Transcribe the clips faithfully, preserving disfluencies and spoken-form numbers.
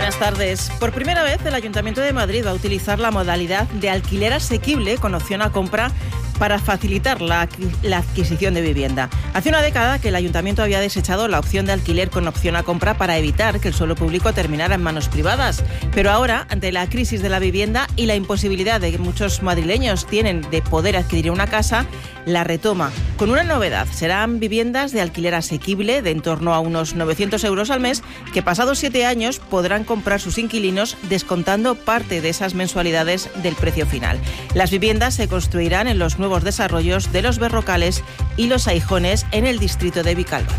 Buenas tardes. Por primera vez, el Ayuntamiento de Madrid va a utilizar la modalidad de alquiler asequible con opción a compra para facilitar la, la adquisición de vivienda. Hace una década que el Ayuntamiento había desechado la opción de alquiler con opción a compra para evitar que el suelo público terminara en manos privadas. Pero ahora, ante la crisis de la vivienda y la imposibilidad de que muchos madrileños tienen de poder adquirir una casa, la retoma. Con una novedad, serán viviendas de alquiler asequible de en torno a unos novecientos euros al mes que pasados siete años podrán comprar sus inquilinos descontando parte de esas mensualidades del precio final. Las viviendas se construirán en los nuevos desarrollos de Los Berrocales y Los Aijones en el distrito de Vicálvaro.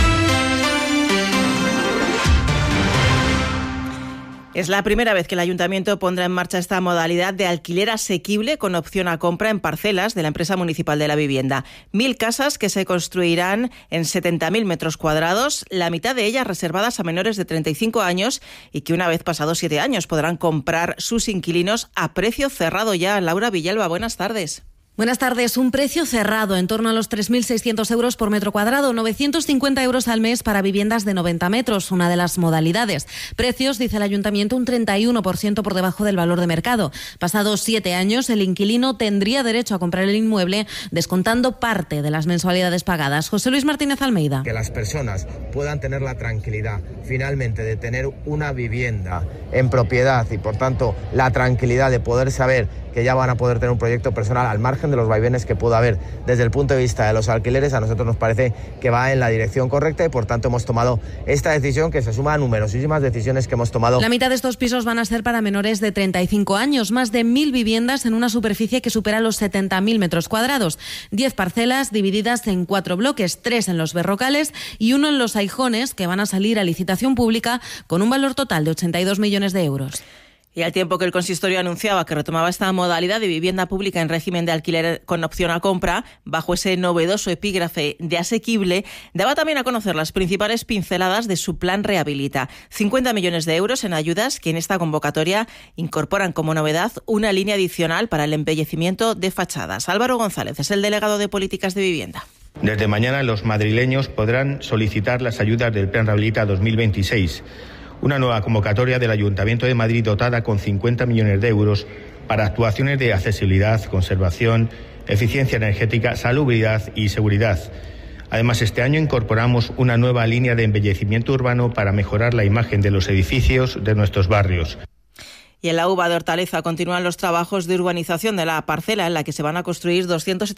Es la primera vez que el Ayuntamiento pondrá en marcha esta modalidad de alquiler asequible con opción a compra en parcelas de la empresa municipal de la vivienda. Mil casas que se construirán en setenta mil metros cuadrados, la mitad de ellas reservadas a menores de treinta y cinco años y que una vez pasados siete años podrán comprar sus inquilinos a precio cerrado ya. Laura Villalba, buenas tardes. Buenas tardes. Un precio cerrado en torno a los tres mil seiscientos euros por metro cuadrado, novecientos cincuenta euros al mes para viviendas de noventa metros, una de las modalidades. Precios, dice el Ayuntamiento, un treinta y uno por ciento por debajo del valor de mercado. Pasados siete años, el inquilino tendría derecho a comprar el inmueble descontando parte de las mensualidades pagadas. José Luis Martínez Almeida. Que las personas puedan tener la tranquilidad, finalmente, de tener una vivienda en propiedad y, por tanto, la tranquilidad de poder saber que ya van a poder tener un proyecto personal al margen de los vaivenes que pueda haber desde el punto de vista de los alquileres. A nosotros nos parece que va en la dirección correcta y por tanto hemos tomado esta decisión que se suma a numerosísimas decisiones que hemos tomado. La mitad de estos pisos van a ser para menores de treinta y cinco años, más de mil viviendas en una superficie que supera los setenta mil metros cuadrados. Diez parcelas divididas en cuatro bloques, tres en Los Berrocales y uno en Los Aijones, que van a salir a licitación pública con un valor total de ochenta y dos millones de euros. Y al tiempo que el consistorio anunciaba que retomaba esta modalidad de vivienda pública en régimen de alquiler con opción a compra, bajo ese novedoso epígrafe de asequible, daba también a conocer las principales pinceladas de su plan Rehabilita. cincuenta millones de euros en ayudas que en esta convocatoria incorporan como novedad una línea adicional para el embellecimiento de fachadas. Álvaro González es el delegado de Políticas de Vivienda. Desde mañana los madrileños podrán solicitar las ayudas del plan Rehabilita dos mil veintiséis. Una nueva convocatoria del Ayuntamiento de Madrid dotada con cincuenta millones de euros para actuaciones de accesibilidad, conservación, eficiencia energética, salubridad y seguridad. Además, este año incorporamos una nueva línea de embellecimiento urbano para mejorar la imagen de los edificios de nuestros barrios. Y en la U V A de Hortaleza continúan los trabajos de urbanización de la parcela en la que se van a construir doscientos